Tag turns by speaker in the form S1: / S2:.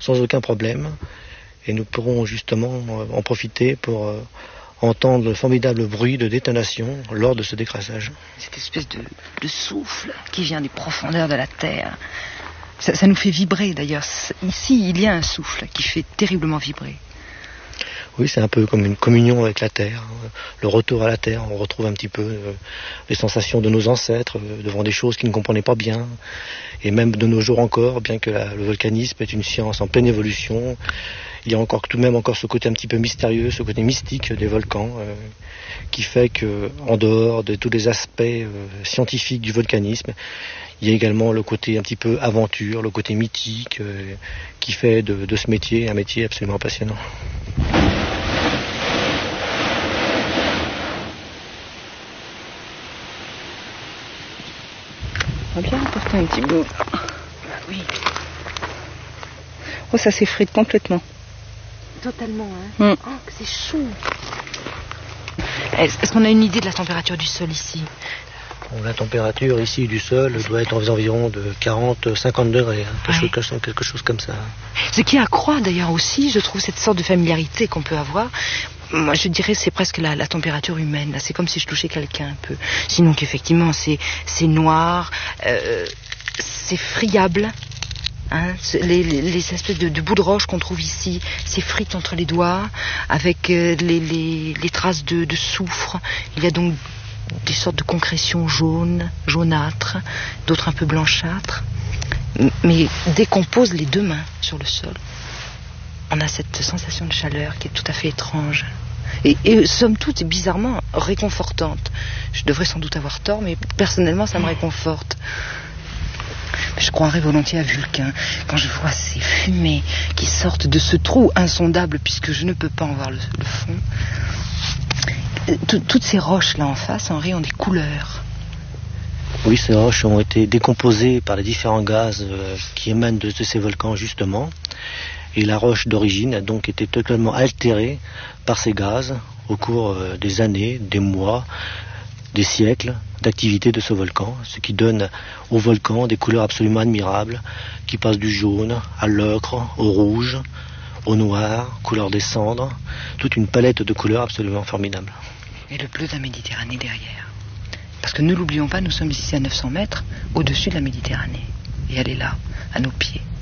S1: sans aucun problème. Et nous pourrons justement en profiter pour entendre le formidable bruit de détonation lors de ce décrassage.
S2: Cette espèce de souffle qui vient des profondeurs de la Terre. Ça nous fait vibrer d'ailleurs. Ici, il y a un souffle qui fait terriblement vibrer.
S1: Oui, c'est un peu comme une communion avec la Terre, le retour à la Terre. On retrouve un petit peu les sensations de nos ancêtres devant des choses qu'ils ne comprenaient pas bien. Et même de nos jours encore, bien que le volcanisme est une science en pleine évolution, il y a encore tout de même encore ce côté un petit peu mystérieux, ce côté mystique des volcans, qui fait que, en dehors de tous les aspects scientifiques du volcanisme, il y a également le côté un petit peu aventure, le côté mythique, qui fait de ce métier un métier absolument passionnant.
S2: On va bien apporter un petit bout. Oui. Oh, ça s'effrite complètement.
S3: Totalement, hein. Oh, que c'est chaud.
S2: Est-ce qu'on a une idée de la température du sol ici?
S1: Bon, la température ici du sol doit être environ de 40-50 degrés, quelque chose comme ça.
S2: Ce qui accroît d'ailleurs aussi, je trouve, cette sorte de familiarité qu'on peut avoir. Moi, je dirais c'est presque la température humaine. Là, c'est comme si je touchais quelqu'un un peu. Sinon qu'effectivement, c'est noir, c'est friable. Hein, les espèces de bouts de roche qu'on trouve ici s'effritent entre les doigts avec les traces de soufre. Il y a donc des sortes de concrétions jaunâtres, d'autres un peu blanchâtres, mais dès qu'on pose les deux mains sur le sol, on a cette sensation de chaleur qui est tout à fait étrange et somme toute bizarrement réconfortante. Je devrais sans doute avoir tort, mais personnellement ça me réconforte. Je croirais volontiers à Vulcain quand je vois ces fumées qui sortent de ce trou insondable puisque je ne peux pas en voir le fond. Toutes ces roches là en face, Henri, ont des couleurs.
S1: Oui, ces roches ont été décomposées par les différents gaz qui émanent de ces volcans justement. Et la roche d'origine a donc été totalement altérée par ces gaz au cours des années, des mois, des siècles d'activité de ce volcan, ce qui donne au volcan des couleurs absolument admirables, qui passent du jaune à l'ocre, au rouge, au noir, couleur des cendres, toute une palette de couleurs absolument formidable.
S2: Et le bleu de la Méditerranée derrière. Parce que ne l'oublions pas, nous sommes ici à 900 mètres, au-dessus de la Méditerranée. Et elle est là, à nos pieds.